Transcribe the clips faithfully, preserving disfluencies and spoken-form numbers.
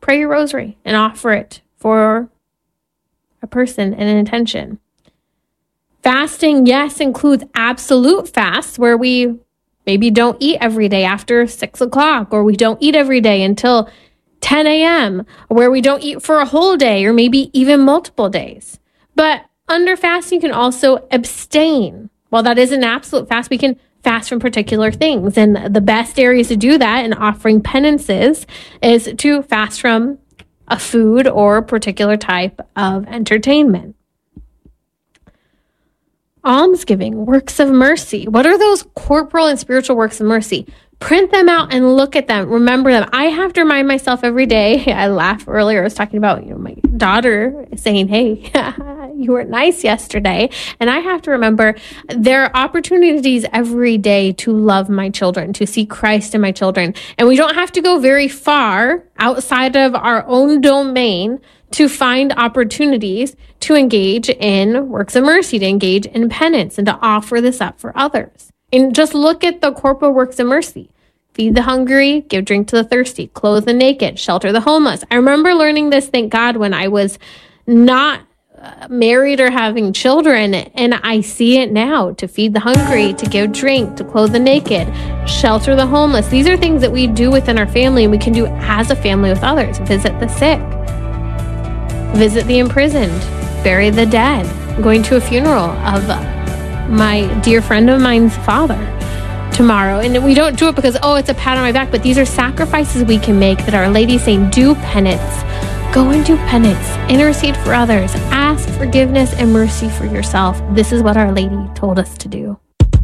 pray your rosary and offer it for a person and an intention. Fasting, yes, includes absolute fasts where we maybe don't eat every day after six o'clock, or we don't eat every day until ten a.m., where we don't eat for a whole day or maybe even multiple days. But under fasting, you can also abstain. While that is an absolute fast, we can fast from particular things. And the best areas to do that in offering penances is to fast from a food or a particular type of entertainment. Almsgiving, works of mercy. What are those corporal and spiritual works of mercy? Print them out and look at them. Remember them. I have to remind myself every day. I laughed earlier. I was talking about, you know, my daughter saying, hey, you weren't nice yesterday. And I have to remember there are opportunities every day to love my children, to see Christ in my children. And we don't have to go very far outside of our own domain to find opportunities to engage in works of mercy, to engage in penance, and to offer this up for others. And just look at the corporal works of mercy. Feed the hungry, give drink to the thirsty, clothe the naked, shelter the homeless. I remember learning this, thank God, when I was not uh, married or having children. And I see it now, to feed the hungry, to give drink, to clothe the naked, shelter the homeless. These are things that we do within our family, and we can do as a family with others. Visit the sick, visit the imprisoned, bury the dead. I'm going to a funeral of uh, my dear friend of mine's father tomorrow. And we don't do it because, oh, it's a pat on my back, but these are sacrifices we can make that Our Lady's saying, do penance. Go and do penance. Intercede for others. Ask forgiveness and mercy for yourself. This is what Our Lady told us to do.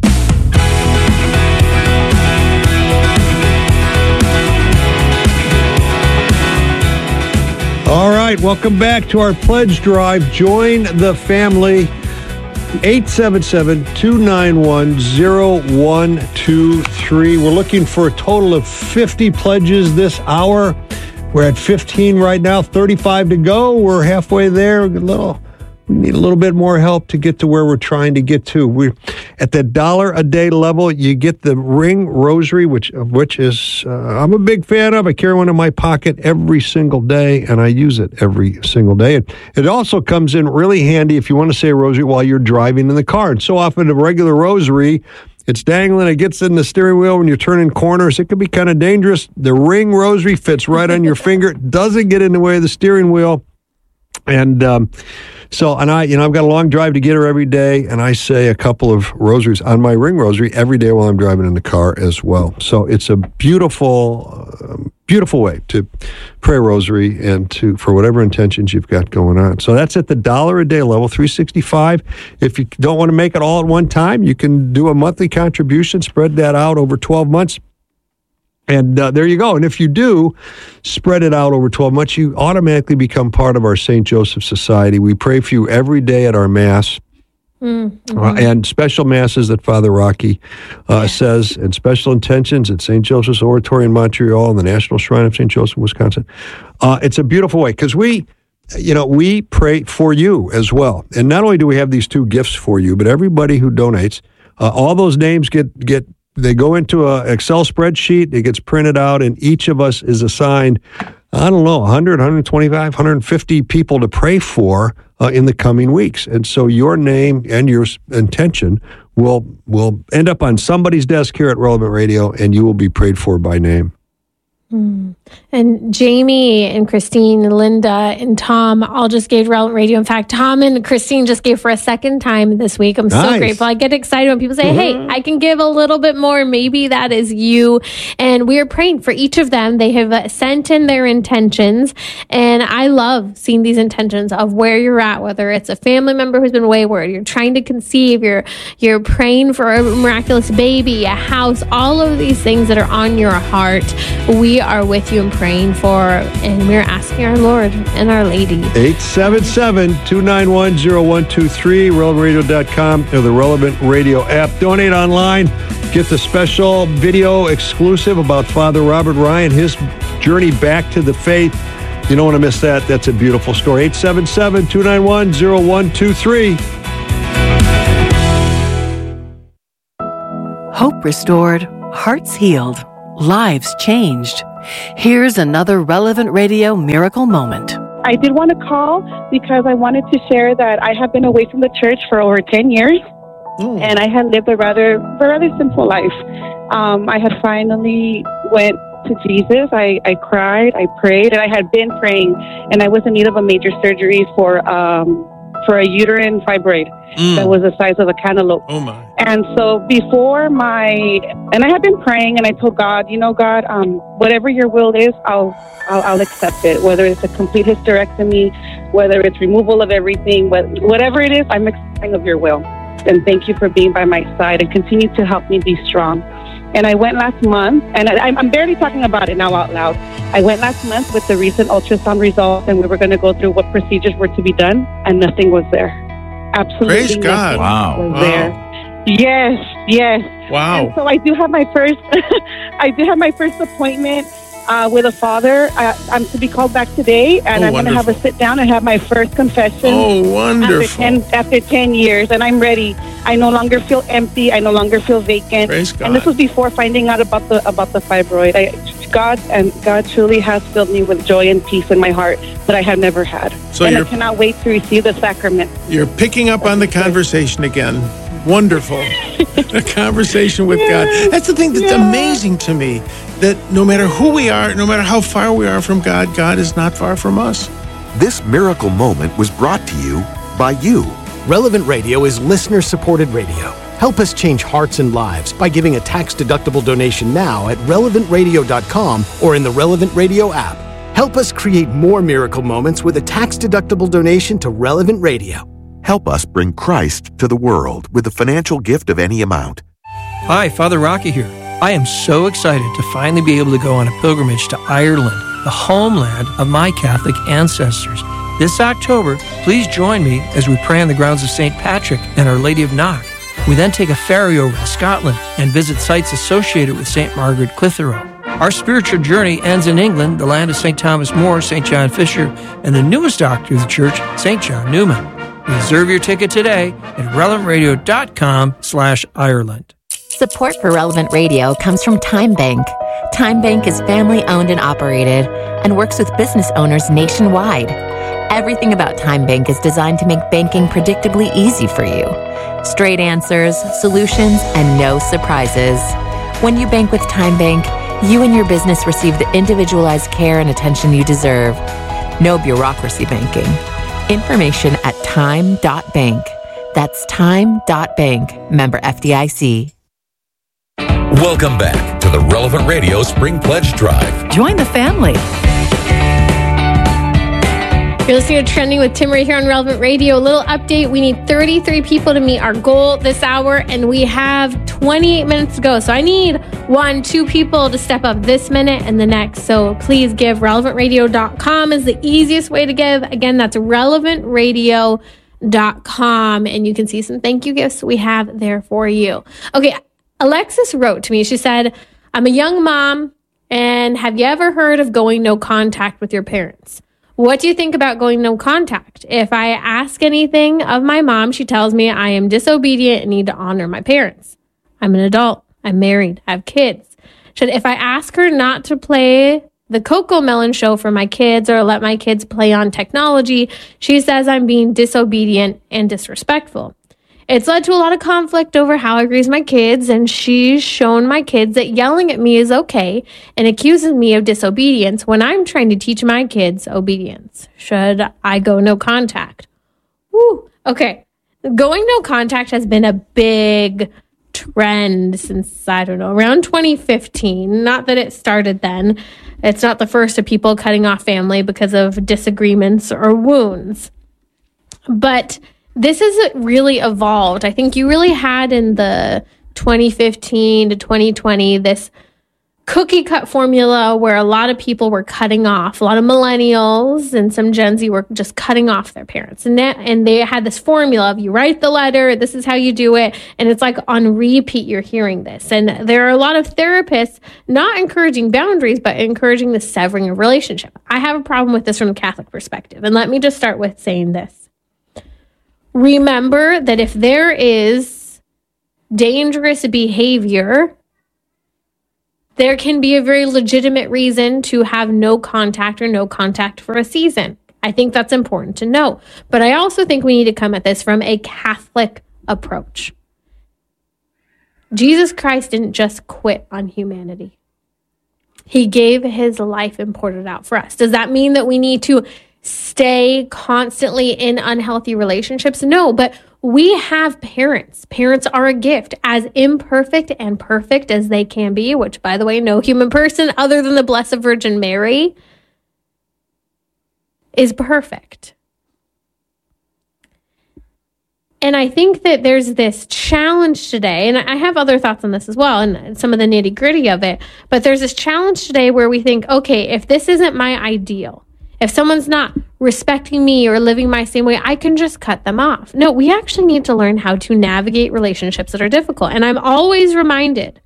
All right, welcome back to our pledge drive. Join the family. eight seven seven, two nine one, zero one two three. We're looking for a total of fifty pledges this hour. We're at fifteen right now, thirty-five to go. We're halfway there. A little, we need a little bit more help to get to where we're trying to get to. We're at the dollar a day level. You get the ring rosary, which which is uh, I'm a big fan of. I carry one in my pocket every single day, and I use it every single day. It, it also comes in really handy if you want to say a rosary while you're driving in the car. And so often a regular rosary, it's dangling, it gets in the steering wheel when you're turning corners. It can be kind of dangerous. The ring rosary fits right on your finger. It doesn't get in the way of the steering wheel. And um, so, and I, you know, I've got a long drive to get her every day, and I say a couple of rosaries on my ring rosary every day while I'm driving in the car as well. So it's a beautiful, uh, beautiful way to pray a rosary and to, for whatever intentions you've got going on. So that's at the dollar a day level, three sixty-five. If you don't want to make it all at one time, you can do a monthly contribution, spread that out over twelve months. And uh, there you go. And if you do spread it out over twelve months, you automatically become part of our Saint Joseph Society. We pray for you every day at our Mass. Mm-hmm. Uh, and special Masses that Father Rocky uh, yeah. says, and special intentions at Saint Joseph's Oratory in Montreal and the National Shrine of Saint Joseph, Wisconsin. Uh, it's a beautiful way because we, you know, we pray for you as well. And not only do we have these two gifts for you, but everybody who donates, uh, all those names get get They go into an Excel spreadsheet, it gets printed out, and each of us is assigned, I don't know, one hundred, one twenty-five, one fifty people to pray for uh, in the coming weeks. And so your name and your intention will will end up on somebody's desk here at Relevant Radio, and you will be prayed for by name. Mm. And Jamie and Christine and Linda and Tom all just gave Relevant Radio. In fact, Tom and Christine just gave for a second time this week. I'm nice. so grateful. I get excited when people say, mm-hmm. hey, I can give a little bit more. Maybe that is you. And we are praying for each of them. They have sent in their intentions. And I love seeing these intentions of where you're at, whether it's a family member who's been wayward, you're trying to conceive, you're, you're praying for a miraculous baby, a house, all of these things that are on your heart. We are with you and praying for, and we're asking our Lord and Our Lady. eight seven seven, two nine one, zero one two three, relevant radio dot com, or the Relevant Radio app. Donate online. Get the special video exclusive about Father Robert Ryan, his journey back to the faith. You don't want to miss that. That's a beautiful story. eight seven seven, two nine one, zero one two three. Hope restored, hearts healed. lives changed. Here's another Relevant Radio miracle moment. I did want to call because I wanted to share that I have been away from the church for over ten years, mm. and I had lived a rather, a rather simple life. Um, I had finally went to Jesus. I, I cried, I prayed, and I had been praying, and I was in need of a major surgery for um, for a uterine fibroid mm. that was the size of a cantaloupe. Oh my! And so before my, and I had been praying, and I told God, you know, God, um, whatever your will is, I'll, I'll, I'll accept it. Whether it's a complete hysterectomy, whether it's removal of everything, whatever it is, I'm accepting of your will. And thank you for being by my side and continue to help me be strong. And I went last month, and I, I'm barely talking about it now out loud. I went last month with the recent ultrasound results, and we were going to go through what procedures were to be done, and nothing was there. Absolutely Praise God. Wow. was wow. there. Yes, yes. Wow. And so I do have my first, I do have my first appointment uh, with a father. I, I'm to be called back today, and oh, I'm going to have a sit down and have my first confession. Oh, wonderful. After ten, after ten years, and I'm ready. I no longer feel empty. I no longer feel vacant. Praise God. And this was before finding out about the about the fibroid. I, God and God truly has filled me with joy and peace in my heart that I have never had. So and I cannot wait to receive the sacrament. You're picking up on the conversation again. Wonderful. A conversation with yeah. God. That's the thing that's yeah. amazing to me, that no matter who we are, no matter how far we are from God, God is not far from us. This miracle moment was brought to you by you. Relevant Radio is listener-supported radio. Help us change hearts and lives by giving a tax-deductible donation now at relevant radio dot com or in the Relevant Radio app. Help us create more miracle moments with a tax-deductible donation to Relevant Radio. Help us bring Christ to the world with a financial gift of any amount. Hi, Father Rocky here. I am so excited to finally be able to go on a pilgrimage to Ireland, the homeland of my Catholic ancestors. This October, please join me as we pray on the grounds of Saint Patrick and Our Lady of Knock. We then take a ferry over to Scotland and visit sites associated with Saint Margaret Clitheroe. Our spiritual journey ends in England, the land of Saint Thomas More, Saint John Fisher, and the newest doctor of the church, Saint John Newman. Reserve your ticket today at relevant radio dot com slash Ireland. Support for Relevant Radio comes from Time Bank. Time Bank is family-owned and operated and works with business owners nationwide. Everything about Time Bank is designed to make banking predictably easy for you. Straight answers, solutions, and no surprises. When you bank with Time Bank, you and your business receive the individualized care and attention you deserve. No bureaucracy banking. Information at time dot bank. That's time dot bank. Member F D I C. Welcome back to the Relevant Radio Spring Pledge Drive. Join the family. You're listening to Trending with Tim right here on Relevant Radio. A little update. We need thirty-three people to meet our goal this hour, and we have twenty-eight minutes to go. So I need one, two people to step up this minute and the next. So please give. relevant radio dot com is the easiest way to give. Again, that's relevant radio dot com, and you can see some thank you gifts we have there for you. Okay, Alexis wrote to me. She said, I'm a young mom, and have you ever heard of going no contact with your parents? What do you think about going no contact? If I ask anything of my mom, she tells me I am disobedient and need to honor my parents. I'm an adult. I'm married. I have kids. Should if I ask her not to play the Coco Melon show for my kids or let my kids play on technology, she says I'm being disobedient and disrespectful. It's led to a lot of conflict over how I raise my kids, and she's shown my kids that yelling at me is okay and accuses me of disobedience when I'm trying to teach my kids obedience. Should I go no contact? Woo. Okay. Going no contact has been a big trend since, I don't know, around twenty fifteen. Not that it started then. It's not the first of people cutting off family because of disagreements or wounds. But this has really evolved. I think you really had in the twenty fifteen to twenty twenty this cookie cut formula where a lot of people were cutting off. A lot of millennials and some Gen Z were just cutting off their parents. And, that, and they had this formula of you write the letter, this is how you do it. And it's like on repeat, you're hearing this. And there are a lot of therapists not encouraging boundaries, but encouraging the severing of relationship. I have a problem with this from a Catholic perspective. And let me just start with saying this. Remember that if there is dangerous behavior there can be a very legitimate reason to have no contact or no contact for a season. I think that's important to know. But I also think we need to come at this from a Catholic approach. Jesus Christ didn't just quit on humanity. He gave his life and poured it out for us. Does that mean that we need to stay constantly in unhealthy relationships? No, but we have parents. Parents are a gift, as imperfect and perfect as they can be, which, by the way, no human person other than the Blessed Virgin Mary is perfect. And I think that there's this challenge today, and I have other thoughts on this as well, and some of the nitty gritty of it, but there's this challenge today where we think, okay, if this isn't my ideal, if someone's not respecting me or living my same way, I can just cut them off. No, we actually need to learn how to navigate relationships that are difficult. And I'm always reminded,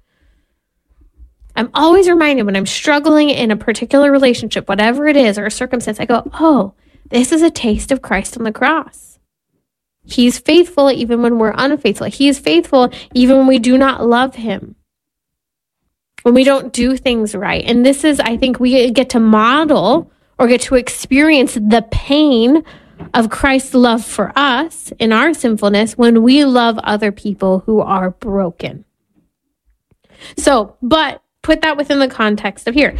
I'm always reminded when I'm struggling in a particular relationship, whatever it is, or a circumstance, I go, oh, this is a taste of Christ on the cross. He's faithful even when we're unfaithful. He is faithful even when we do not love him, when we don't do things right. And this is, I think, we get to model or get to experience the pain of Christ's love for us in our sinfulness when we love other people who are broken. So, but put that within the context of here.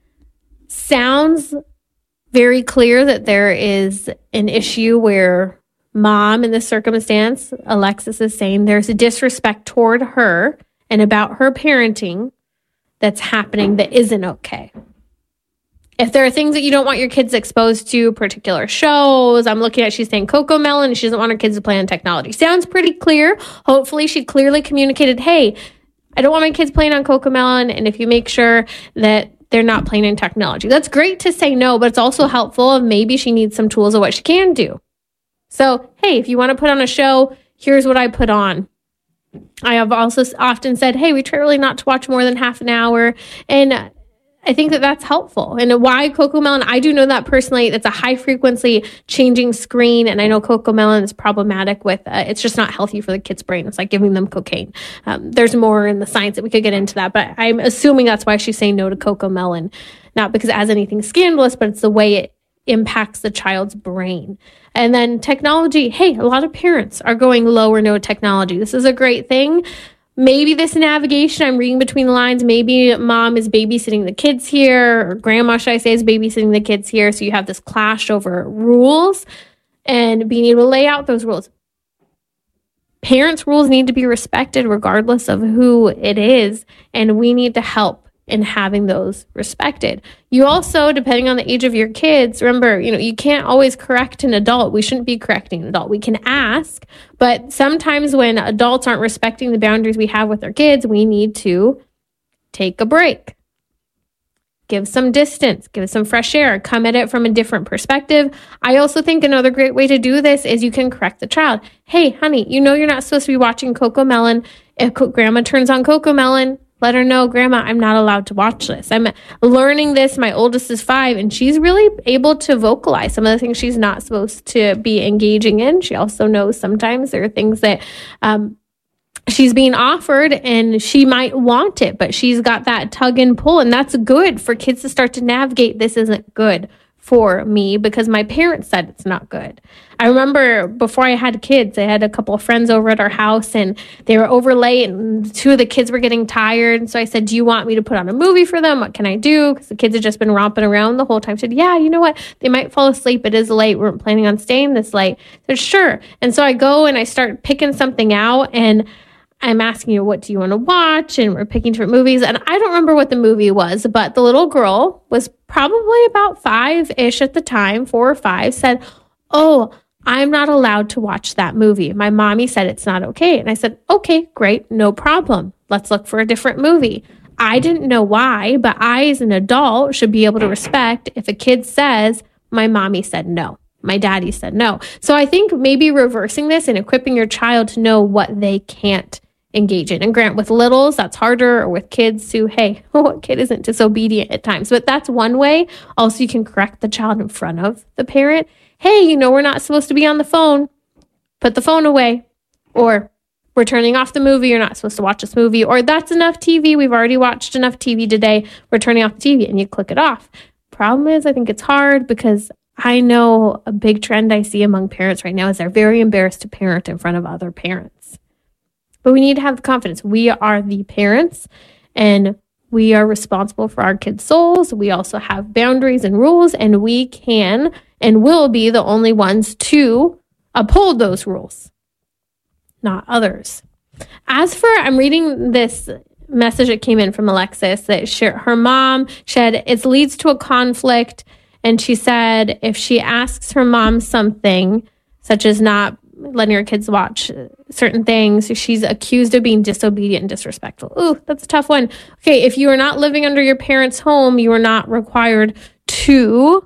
Sounds very clear that there is an issue where mom, in this circumstance, Alexis is saying there's a disrespect toward her and about her parenting that's happening that isn't okay. If there are things that you don't want your kids exposed to, particular shows, I'm looking at, she's saying CoComelon, and she doesn't want her kids to play on technology. Sounds pretty clear. Hopefully she clearly communicated, hey, I don't want my kids playing on CoComelon, and if you make sure that they're not playing in technology. That's great to say no, but it's also helpful if maybe she needs some tools of what she can do. So, hey, if you want to put on a show, here's what I put on. I have also often said, hey, we try really not to watch more than half an hour. And I think that that's helpful. And why CoComelon? I do know that personally. It's a high frequency changing screen. And I know CoComelon is problematic with, uh, it's just not healthy for the kid's brain. It's like giving them cocaine. Um, there's more in the science that we could get into that. But I'm assuming that's why she's saying no to CoComelon. Not because it has anything scandalous, but it's the way it impacts the child's brain. And then technology. Hey, a lot of parents are going low or no technology. This is a great thing. Maybe this navigation, I'm reading between the lines, maybe mom is babysitting the kids here, or grandma, should I say, is babysitting the kids here. So you have this clash over rules and being able to lay out those rules. Parents' rules need to be respected regardless of who it is, and we need to help in having those respected. You also, depending on the age of your kids, remember, you know, you can't always correct an adult. We shouldn't be correcting an adult. We can ask, but sometimes when adults aren't respecting the boundaries we have with our kids, we need to take a break. Give some distance, give some fresh air, come at it from a different perspective. I also think another great way to do this is you can correct the child. Hey, honey, you know you're not supposed to be watching CoComelon. If grandma turns on CoComelon, let her know, Grandma, I'm not allowed to watch this. I'm learning this. My oldest is five, and she's really able to vocalize some of the things she's not supposed to be engaging in. She also knows sometimes there are things that um, she's being offered and she might want it, but she's got that tug and pull, and that's good for kids to start to navigate. This isn't good for me because my parents said it's not good. I remember before I had kids, I had a couple of friends over at our house and they were over late and two of the kids were getting tired. And so I said, do you want me to put on a movie for them? What can I do? Because the kids had just been romping around the whole time. I said, yeah, you know what? They might fall asleep. It is late. We weren't planning on staying this late. I said, sure. And so I go and I start picking something out and I'm asking you, what do you want to watch? And we're picking different movies. And I don't remember what the movie was, but the little girl was probably about five-ish at the time, four or five, said, oh, I'm not allowed to watch that movie. My mommy said it's not okay. And I said, okay, great, no problem. Let's look for a different movie. I didn't know why, but I, as an adult, should be able to respect if a kid says, my mommy said no. My daddy said no. So I think maybe reversing this and equipping your child to know what they can't engage in. And grant, with littles, that's harder, or with kids who, hey, what kid isn't disobedient at times? But that's one way. Also, you can correct the child in front of the parent. Hey, you know, we're not supposed to be on the phone. Put the phone away. Or, we're we're turning off the movie. You're not supposed to watch this movie. Or that's enough T V. We've already watched enough T V today. We're turning off the T V, and you click it off. Problem is, I think it's hard because I know a big trend I see among parents right now is they're very embarrassed to parent in front of other parents. But we need to have the confidence. We are the parents, and we are responsible for our kids' souls. We also have boundaries and rules, and we can and will be the only ones to uphold those rules, not others. As for, I'm reading this message that came in from Alexis that she, her mom said it leads to a conflict. And she said if she asks her mom something, such as not letting her kids watch certain things, she's accused of being disobedient and disrespectful. Ooh, that's a tough one. Okay, if you are not living under your parents' home, you are not required to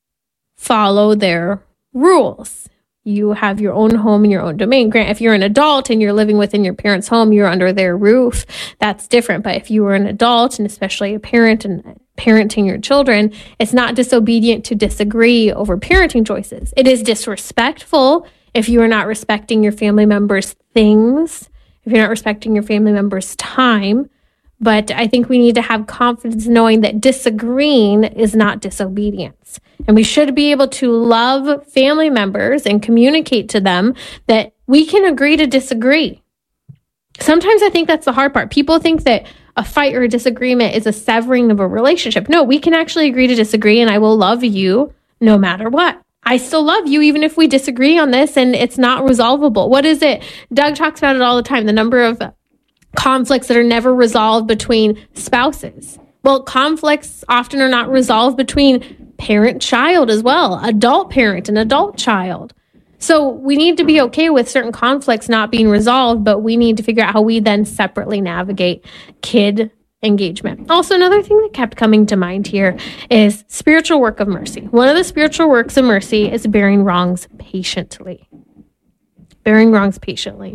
follow their rules. You have your own home and your own domain. Grant, if you're an adult and you're living within your parents' home, you're under their roof. That's different. But if you were an adult, and especially a parent and parenting your children, it's not disobedient to disagree over parenting choices. It is disrespectful if you are not respecting your family members' things, if you're not respecting your family members' time. But I think we need to have confidence knowing that disagreeing is not disobedience. And we should be able to love family members and communicate to them that we can agree to disagree. Sometimes I think that's the hard part. People think that a fight or a disagreement is a severing of a relationship. No, we can actually agree to disagree, and I will love you no matter what. I still love you even if we disagree on this and it's not resolvable. What is it? Doug talks about it all the time, the number of conflicts that are never resolved between spouses. Well, conflicts often are not resolved between parent-child as well, adult parent and adult child. So we need to be okay with certain conflicts not being resolved, but we need to figure out how we then separately navigate kid engagement. Also, another thing that kept coming to mind here is spiritual work of mercy. One of the spiritual works of mercy is bearing wrongs patiently. Bearing wrongs patiently.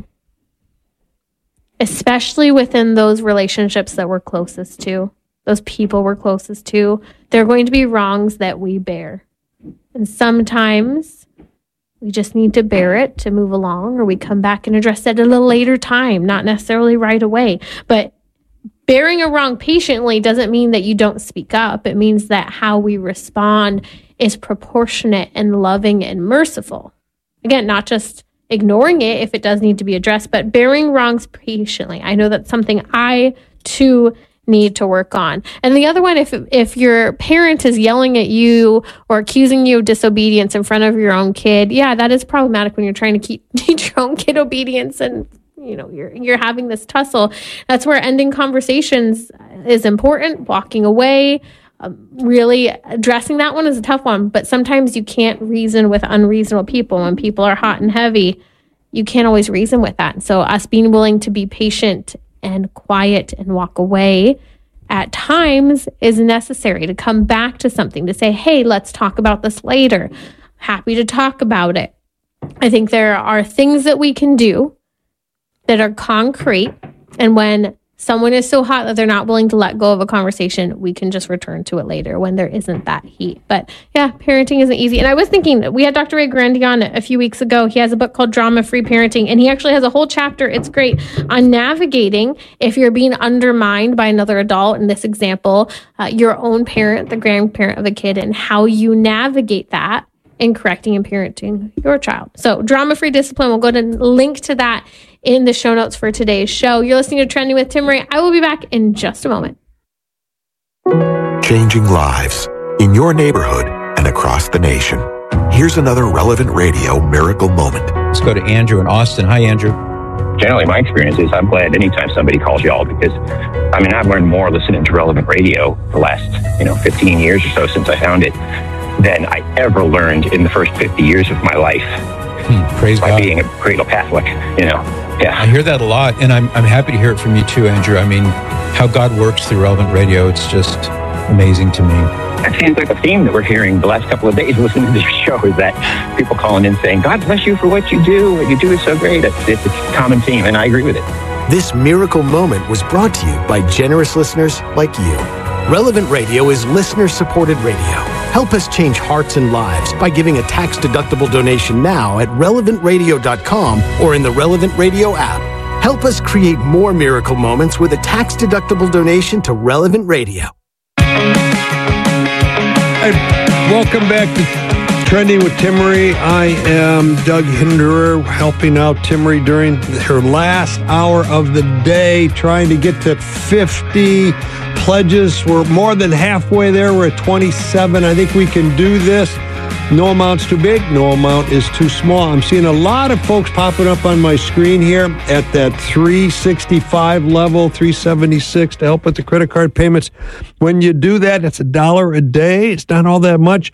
Especially within those relationships that we're closest to, those people we're closest to, there are going to be wrongs that we bear. And sometimes we just need to bear it to move along, or we come back and address it at a little later time, not necessarily right away. But bearing a wrong patiently doesn't mean that you don't speak up. It means that how we respond is proportionate and loving and merciful. Again, not just ignoring it if it does need to be addressed, but bearing wrongs patiently. I know that's something I, too, need to work on. And the other one, if if your parent is yelling at you or accusing you of disobedience in front of your own kid, yeah, that is problematic when you're trying to keep teach your own kid obedience and you know you're you're having this tussle. That's where ending conversations is important. Walking away, um, really addressing that one is a tough one. But sometimes you can't reason with unreasonable people. When people are hot and heavy, you can't always reason with that. So us being willing to be patient and quiet and walk away at times is necessary to come back to something, to say, hey, let's talk about this later. Happy to talk about it. I think there are things that we can do that are concrete. And when someone is so hot that they're not willing to let go of a conversation, we can just return to it later when there isn't that heat. But yeah, parenting isn't easy. And I was thinking, we had Doctor Ray Grandi on a few weeks ago. He has a book called Drama-Free Parenting, and he actually has a whole chapter, it's great, on navigating if you're being undermined by another adult. In this example, uh, your own parent, the grandparent of a kid, and how you navigate that in correcting and parenting your child. So Drama-Free Discipline, we'll go to link to that in the show notes for today's show. You're listening to Trending with Timmerie. I will be back in just a moment. Changing lives in your neighborhood and across the nation. Here's another Relevant Radio miracle moment. Let's go to Andrew in Austin. Hi, Andrew. Generally, my experience is I'm glad anytime somebody calls y'all because, I mean, I've learned more listening to Relevant Radio the last, you know, fifteen years or so since I found it than I ever learned in the first fifty years of my life. Hmm, praise by God. being a cradle Catholic, you know. Yeah. I hear that a lot, and I'm I'm happy to hear it from you too, Andrew. I mean, how God works through Relevant Radio, it's just amazing to me. It seems like a theme that we're hearing the last couple of days listening to this show is that people calling in saying, God bless you for what you do. What you do is so great. It's, it's a common theme, and I agree with it. This miracle moment was brought to you by generous listeners like you. Relevant Radio is listener-supported radio. Help us change hearts and lives by giving a tax-deductible donation now at relevant radio dot com or in the Relevant Radio app. Help us create more miracle moments with a tax-deductible donation to Relevant Radio. Hey, welcome back to Trending with Timmerie. I am Doug Hinderer, helping out Timmerie during her last hour of the day, trying to get to fifty pledges. We're more than halfway there. We're at twenty-seven. I think we can do this. No amount's too big. No amount is too small. I'm seeing a lot of folks popping up on my screen here at that three sixty-five level, three seventy-six to help with the credit card payments. When you do that, it's a dollar a day. It's not all that much.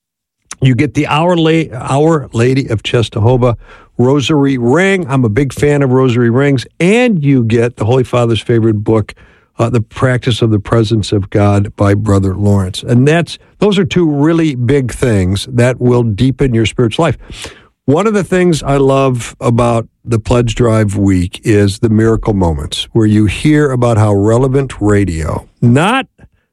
You get the Our, La- Our Lady of Czestochowa Rosary Ring. I'm a big fan of rosary rings. And you get the Holy Father's favorite book, uh, The Practice of the Presence of God by Brother Lawrence. And that's those are two really big things that will deepen your spiritual life. One of the things I love about the Pledge Drive week is the miracle moments, where you hear about how Relevant Radio, not,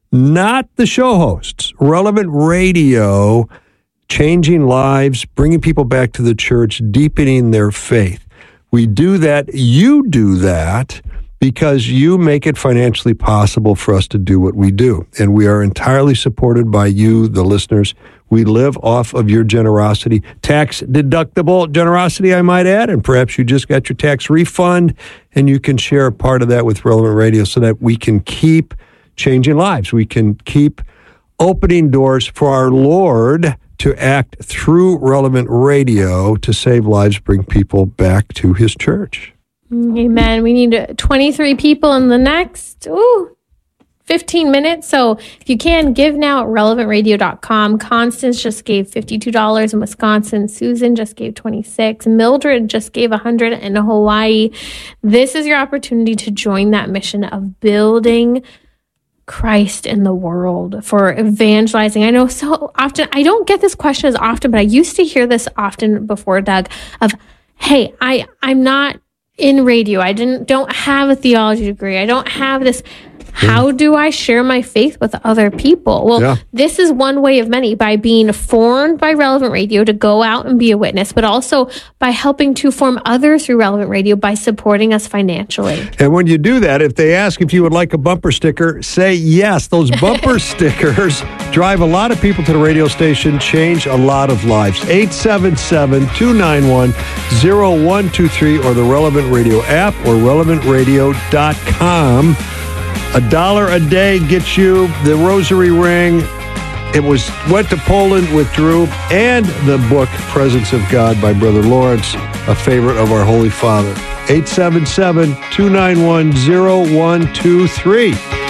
not the show hosts, Relevant Radio, changing lives, bringing people back to the church, deepening their faith. We do that, you do that, because you make it financially possible for us to do what we do. And we are entirely supported by you, the listeners. We live off of your generosity, tax-deductible generosity, I might add, and perhaps you just got your tax refund, and you can share a part of that with Relevant Radio so that we can keep changing lives. We can keep opening doors for our Lord to act through Relevant Radio to save lives, bring people back to his church. Amen. We need twenty-three people in the next ooh, fifteen minutes. So if you can, give now at relevant radio dot com. Constance just gave fifty-two dollars in Wisconsin. Susan just gave twenty-six dollars. Mildred just gave one hundred dollars in Hawaii. This is your opportunity to join that mission of building Christ in the world, for evangelizing. I know so often, I don't get this question as often, but I used to hear this often before, Doug, of, hey, I, I'm not in radio. I didn't, don't have a theology degree. I don't have this. How do I share my faith with other people? Well, yeah. This is one way of many, by being formed by Relevant Radio to go out and be a witness, but also by helping to form others through Relevant Radio by supporting us financially. And when you do that, if they ask if you would like a bumper sticker, say yes. Those bumper stickers drive a lot of people to the radio station, change a lot of lives. eight seven seven, two nine one, zero one two three or the Relevant Radio app or relevant radio dot com. A dollar a day gets you the rosary ring. It was went to Poland with Drew, and the book Presence of God by Brother Lawrence, a favorite of our Holy Father. eight seven seven, two nine one, zero one two three.